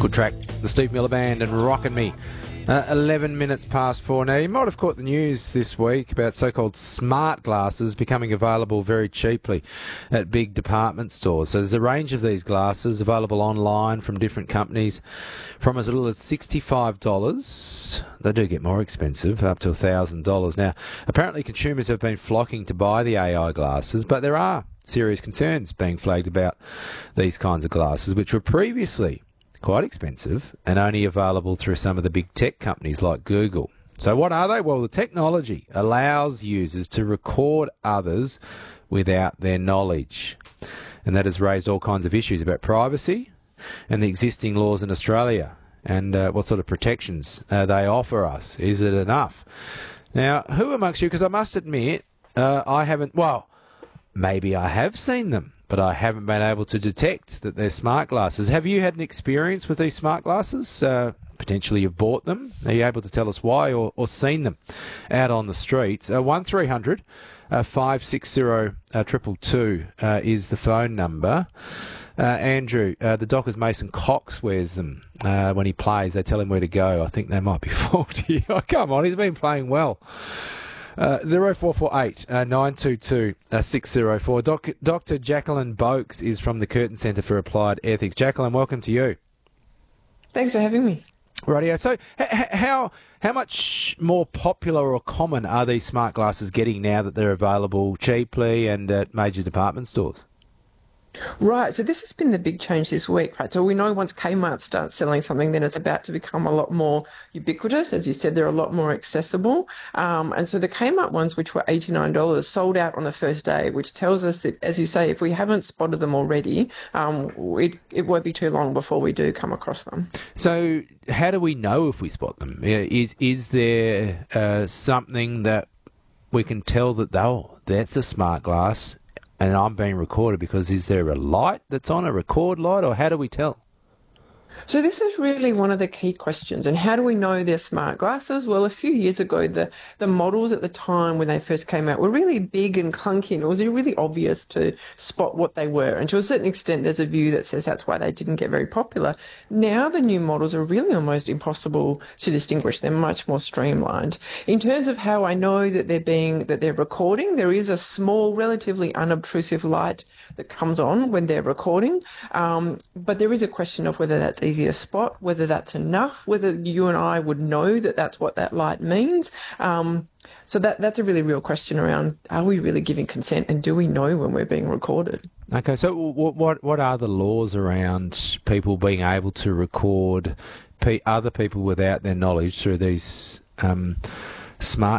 Good track, the Steve Miller Band and Rockin' Me. 11 minutes past 4 now. You might have caught the news this week about so-called smart glasses becoming available very cheaply at big department stores. So there's a range of these glasses available online from different companies from as little as $65. They do get more expensive, up to $1,000. Now, apparently consumers have been flocking to buy the AI glasses, but there are serious concerns being flagged about these kinds of glasses, which were previously quite expensive and only available through some of the big tech companies like Google. So what are they? Well, the technology allows users to record others without their knowledge. And that has raised all kinds of issues about privacy and the existing laws in Australia and what sort of protections they offer us. Is it enough? Now, who amongst you, because I must admit, I haven't, well, maybe I have seen them, but I haven't been able to detect that they're smart glasses. Have you had an experience with these smart glasses? Potentially you've bought them. Are you able to tell us why or seen them out on the streets? 1300 560 222 is the phone number. Andrew, the Dockers Mason Cox wears them when he plays. They tell him where to go. I think they might be faulty. Oh, come on, he's been playing well. 0448 922 604. Dr. Jacqueline Boakes is from the Curtin Centre for Applied Ethics. Jacqueline, welcome to you. Thanks for having me. Rightio. So how much more popular or common are these smart glasses getting now that they're available cheaply and at major department stores? Right, so this has been the big change this week, right? So we know once Kmart starts selling something, then it's about to become a lot more ubiquitous. As you said, they're a lot more accessible. And so the Kmart ones, which were $89, sold out on the first day, which tells us that, as you say, if we haven't spotted them already, it won't be too long before we do come across them. So how do we know if we spot them? Is there something that we can tell that, oh, that's a smart glass and I'm being recorded? Because is there a light that's on, a record light, or how do we tell? So this is really one of the key questions. And how do we know they're smart glasses? Well, a few years ago, the models at the time when they first came out were really big and clunky, and it was really obvious to spot what they were. And to a certain extent, there's a view that says that's why they didn't get very popular. Now the new models are really almost impossible to distinguish. They're much more streamlined. In terms of how I know that they're recording, there is a small, relatively unobtrusive light that comes on when they're recording. But there is a question of whether that's easy to spot, whether that's enough, whether you and I would know that that's what that light means. So that's a really real question around, are we really giving consent, and do we know when we're being recorded? Okay, so what are the laws around people being able to record other people without their knowledge through these smart